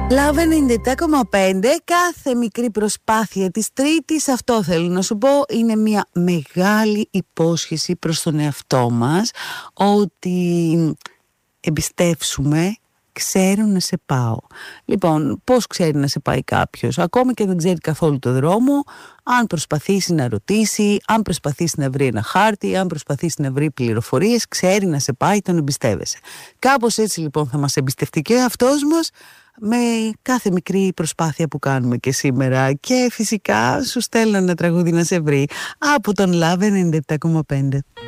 Love 97,5. Κάθε μικρή προσπάθεια της Τρίτης, αυτό θέλω να σου πω, είναι μια μεγάλη υπόσχεση προς τον εαυτό μας, ότι εμπιστεύσουμε, ξέρουν να σε πάω. Λοιπόν, πώς ξέρει να σε πάει κάποιος? Ακόμη και δεν ξέρει καθόλου το δρόμο, αν προσπαθήσει να ρωτήσει, αν προσπαθήσει να βρει ένα χάρτη, αν προσπαθήσει να βρει πληροφορίες, ξέρει να σε πάει, τον εμπιστεύεσαι. Κάπως έτσι λοιπόν θα μας εμπιστευτεί και ο εαυτός μας με κάθε μικρή προσπάθεια που κάνουμε και σήμερα. Και φυσικά σου στέλνω ένα τραγούδι να σε βρει από τον Love 97,5.